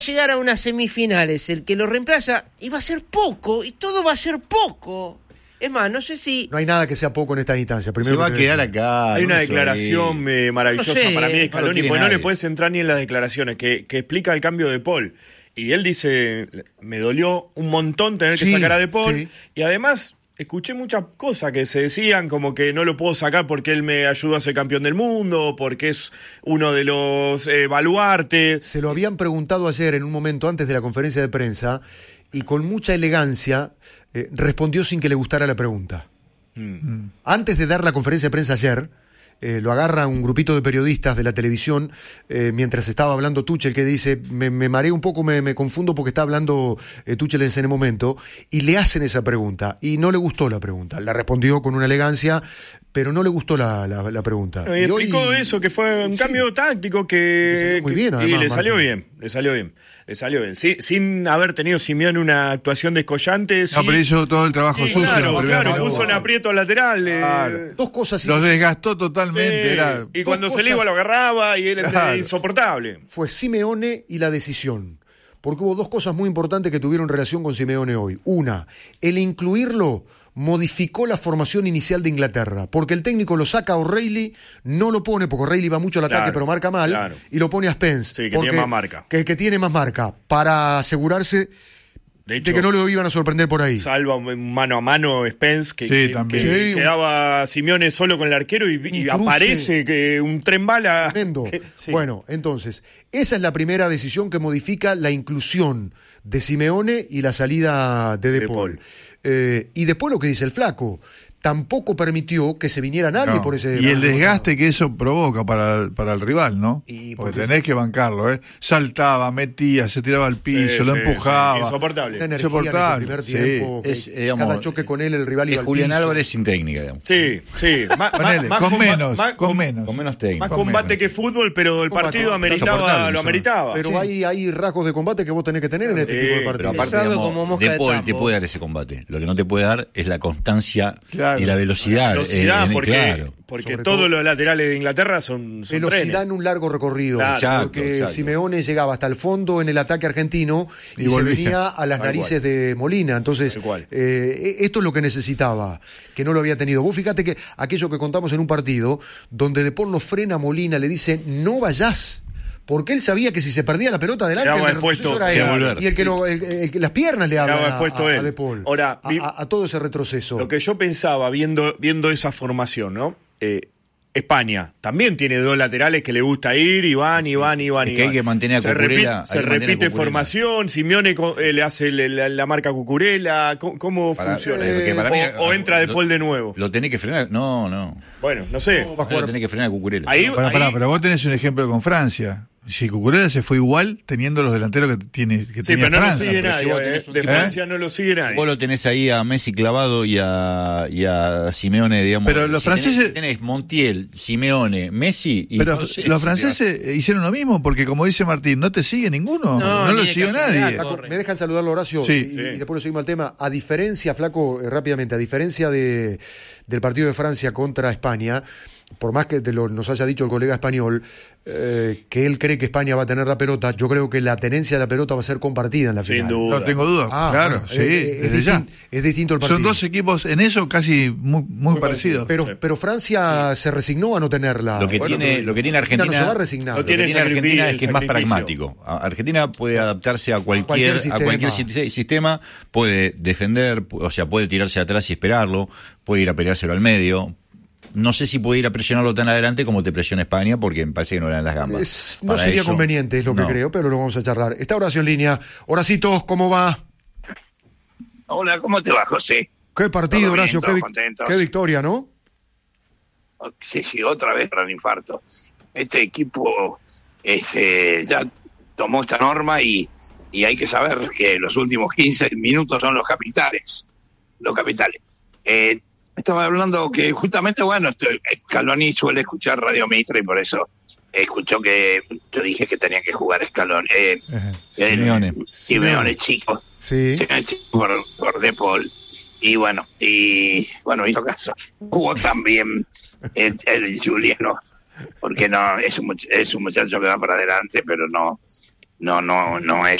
llegar a unas semifinales, el que lo reemplaza, y va a ser poco, y todo va a ser poco. Es más, no sé si... No hay nada que sea poco en esta instancia. Primero se va a quedar acá. Hay una declaración maravillosa para mí de Scaloni, porque no le puedes entrar ni en las declaraciones, que explica el cambio de Paul. Y él dice, me dolió un montón tener que sacar a De Paul, y además... Escuché muchas cosas que se decían, como que no lo puedo sacar porque él me ayudó a ser campeón del mundo, porque es uno de los baluartes. Se lo habían preguntado ayer en un momento antes de la conferencia de prensa y con mucha elegancia respondió sin que le gustara la pregunta. Antes de dar la conferencia de prensa ayer, lo agarra un grupito de periodistas de la televisión mientras estaba hablando Tuchel, que dice, me mareé un poco, me confundo porque está hablando Tuchel en ese momento, y le hacen esa pregunta, y no le gustó la pregunta. La respondió con una elegancia, pero no le gustó la pregunta. Y explicó eso, que fue un cambio táctico que... Muy bien, además, y le salió bien. Sí, sin haber tenido Simeone una actuación descollante. No, pero hizo todo el trabajo sucio. Claro, puso en aprieto lateral. Dos cosas. Los desgastó totalmente. Y cuando se le iba lo agarraba y él era insoportable. Fue Simeone y la decisión. Porque hubo dos cosas muy importantes que tuvieron relación con Simeone hoy. Una, el incluirlo modificó la formación inicial de Inglaterra, porque el técnico lo saca a O'Reilly, no lo pone, porque O'Reilly va mucho al ataque pero marca mal, y lo pone a Spence. Sí, que tiene más marca. Que tiene más marca, para asegurarse de que no lo iban a sorprender por ahí. Salva un mano a mano Spence, que quedaba Simeone solo con el arquero y aparece que un tren bala. Tremendo. Bueno, entonces, esa es la primera decisión que modifica la inclusión de Simeone y la salida de De Paul. Y después lo que dice el Flaco, tampoco permitió que se viniera nadie por ese... Y el desgaste que eso provoca para el rival, ¿no? Porque tenés que bancarlo, ¿eh? Saltaba, metía, se tiraba al piso, lo empujaba. Insoportable. Una energía en ese primer tiempo. Cada choque con él, el rival iba al Julián piso. Álvarez sin técnica, digamos. Sí. Con menos técnica. Más combate que fútbol, pero el partido lo ameritaba. Pero hay rasgos de combate que vos tenés que tener en este tipo de partidos. Pero aparte, digamos, De Paul te puede dar ese combate. Lo que no te puede dar es la constancia y la velocidad. Porque todos los laterales de Inglaterra son velocidad trenes. En un largo recorrido. Porque exacto. Simeone llegaba hasta el fondo en el ataque argentino y se venía a las narices de Molina. Entonces, esto es lo que necesitaba, que no lo había tenido. Vos fíjate que aquello que contamos en un partido, donde De Paul lo frena a Molina, le dice, no vayas. Porque él sabía que si se perdía la pelota adelante, el retroceso era él. Y el que las piernas le hablan a De Paul. Ahora, a todo ese retroceso. Lo que yo pensaba viendo esa formación, ¿no? España también tiene dos laterales que le gusta ir y van. Es que hay que mantener a Cucurella. Se repite formación, Simeone le hace la marca a Cucurella. ¿Cómo funciona? O entra De Paul de nuevo. ¿Lo tenés que frenar? No. Bueno, no sé. Lo tenés que frenar a Cucurella. Pero vos tenés un ejemplo con Francia. Si Cucurella se fue igual teniendo los delanteros que tenía pero no Francia. Lo sigue nadie, de Francia no lo sigue nadie. Vos lo tenés ahí a Messi clavado y a Simeone, digamos. Pero los franceses... Tenés Montiel, Simeone, Messi... Pero los franceses hicieron lo mismo, porque como dice Martín, no te sigue ninguno. No lo sigue nadie. Me dejan saludarlo, Horacio, y después lo seguimos al tema. A diferencia, Flaco, rápidamente, a diferencia del partido de Francia contra España, por más que nos haya dicho el colega español que él cree que España va a tener la pelota, yo creo que la tenencia de la pelota va a ser compartida en la final. Sin duda. No tengo duda. Claro, desde ya. Es distinto el partido. Son dos equipos en eso casi muy parecidos. Pero Francia se resignó a no tenerla. Lo que tiene Argentina no se va a resignar. Lo que tiene Argentina es que es más pragmático. Argentina puede adaptarse a cualquier sistema, puede defender, o sea, puede tirarse atrás y esperarlo, puede ir a peleárselo al medio. No sé si puede ir a presionarlo tan adelante como te presiona España, porque me parece que no le dan las gambas. No sería conveniente, es lo que creo, pero lo vamos a charlar. Está Horacio en línea. Horacito, ¿cómo va? Hola, ¿cómo te va, José? Qué partido, bien, Horacio, qué victoria, ¿no? Sí, otra vez para el infarto. Este equipo ya tomó esta norma y hay que saber que los últimos 15 minutos son los capitales. Estaba hablando que justamente, Scaloni suele escuchar Radio Mitre y por eso escuchó que yo dije que tenía que jugar Scaloni. Simeone chico. Sí. Por De Paul. Y hizo caso. Jugó también el Juliano, porque no es un muchacho que va para adelante, pero no no es